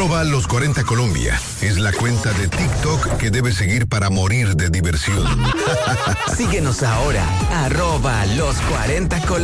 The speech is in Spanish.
Los 40 Colombia es la cuenta de TikTok que debes seguir para morir de diversión. Síguenos ahora, @Los 40 Colombia.